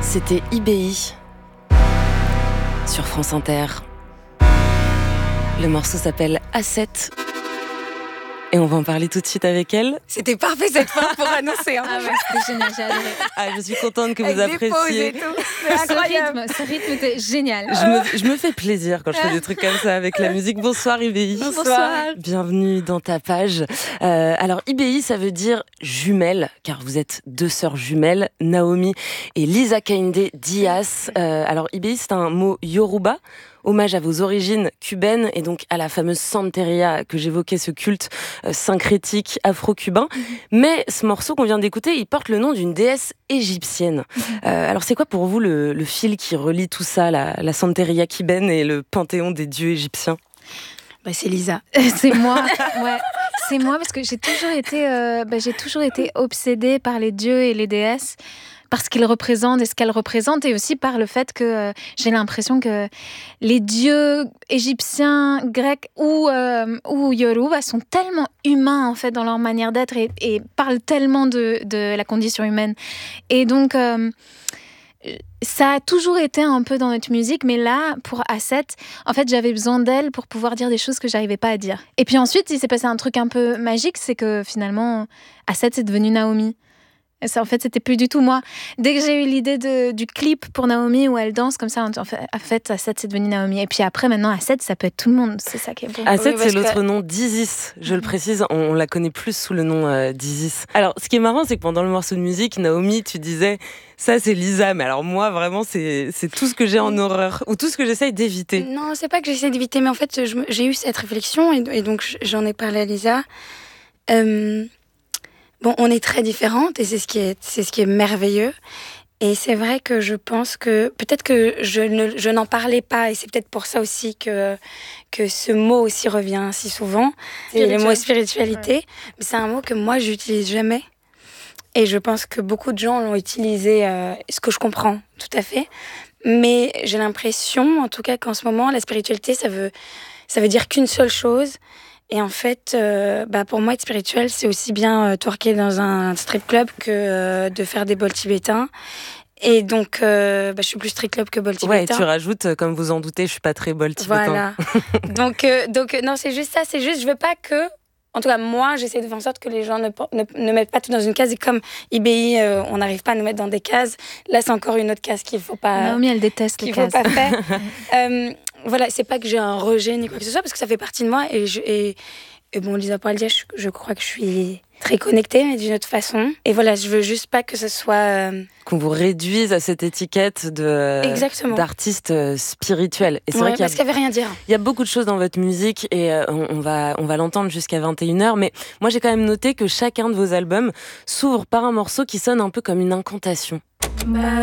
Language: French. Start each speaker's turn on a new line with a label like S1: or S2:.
S1: C'était IBI sur France Inter. Le morceau s'appelle A7 et on va en parler tout de suite avec elle.
S2: C'était parfait cette fin pour annoncer. Hein.
S3: Ah ouais, c'était génial, j'ai adoré.
S1: Ah, je suis contente que
S2: Avec
S1: vous appréciez.
S2: des pauses et tout. C'est incroyable.
S3: Ce rythme était génial.
S1: Je me fais plaisir quand je fais des trucs comme ça avec la musique. Bonsoir IBI.
S3: Bonsoir.
S1: Bienvenue dans ta page. Alors IBI, ça veut dire jumelle, car vous êtes deux sœurs jumelles, Naomi et Lisa Kainde Dias. Alors IBI, c'est un mot yoruba, hommage à vos origines cubaines et donc à la fameuse Santeria que j'évoquais, ce culte syncrétique afro-cubain. Mais ce morceau qu'on vient d'écouter, il porte le nom d'une déesse égyptienne. Alors c'est quoi pour vous le fil qui relie tout ça, la Santeria cubaine et le panthéon des dieux égyptiens ?
S2: Bah, c'est Lisa.
S3: C'est moi, ouais. C'est moi parce que j'ai toujours été obsédée par les dieux et les déesses, par ce qu'ils représentent et ce qu'elles représentent, et aussi par le fait que j'ai l'impression que les dieux égyptiens, grecs ou yoruba sont tellement humains en fait dans leur manière d'être et parlent tellement de la condition humaine. Et donc ça a toujours été un peu dans notre musique, mais là, pour A7, en fait, j'avais besoin d'elle pour pouvoir dire des choses que j'arrivais pas à dire. Et puis ensuite, il s'est passé un truc un peu magique, c'est que finalement, A7, c'est devenu Naomi. Et ça, en fait, c'était plus du tout moi. Dès que j'ai eu l'idée du clip pour Naomi où elle danse comme ça, en fait, A7, c'est devenu Naomi. Et puis après, maintenant, A7, ça peut être tout le monde. C'est ça qui est beau.
S1: A7, c'est l'autre nom d'Isis. Je le précise, on la connaît plus sous le nom d'Isis. Alors, ce qui est marrant, c'est que pendant le morceau de musique, Naomi, tu disais, ça, c'est Lisa. Mais alors, moi, vraiment, c'est tout ce que j'ai en horreur, ou tout ce que j'essaye d'éviter.
S2: Non, c'est pas que j'essaie d'éviter, mais en fait, j'ai eu cette réflexion et donc j'en ai parlé à Lisa. Bon, on est très différentes et c'est ce qui est merveilleux. Et c'est vrai que je pense que peut-être que je n'en parlais pas, et c'est peut-être pour ça aussi que ce mot aussi revient si souvent. C'est le mot spiritualité. Ouais. Mais c'est un mot que moi, j'utilise jamais. Et je pense que beaucoup de gens l'ont utilisé, ce que je comprends tout à fait. Mais j'ai l'impression, en tout cas, qu'en ce moment, la spiritualité, ça veut dire qu'une seule chose. Et en fait, pour moi, être spirituel, c'est aussi bien twerker dans un strip club que de faire des bols tibétains. Et donc, je suis plus strip club que bol tibétain.
S1: Ouais, et tu rajoutes, comme vous en doutez, je suis pas très bol tibétain.
S2: Voilà. donc, non, c'est juste ça. C'est juste, je veux pas que... En tout cas, moi, j'essaie de faire en sorte que les gens ne mettent pas tout dans une case. Et comme IBI, on n'arrive pas à nous mettre dans des cases, là, c'est encore une autre case qu'il faut pas...
S3: Naomi, elle déteste les cases.
S2: Qu'il faut pas faire. Voilà, c'est pas que j'ai un rejet ni quoi que ce soit, parce que ça fait partie de moi. Et bon, Lisa pourra le dire, je crois que je suis très connectée, mais d'une autre façon. Et voilà, je veux juste pas que ce soit...
S1: Qu'on vous réduise à cette étiquette d'artiste spirituel. Et c'est vrai
S2: parce qu'il y avait rien à dire.
S1: Il y a beaucoup de choses dans votre musique et on va l'entendre jusqu'à 21h. Mais moi, j'ai quand même noté que chacun de vos albums s'ouvre par un morceau qui sonne un peu comme une incantation.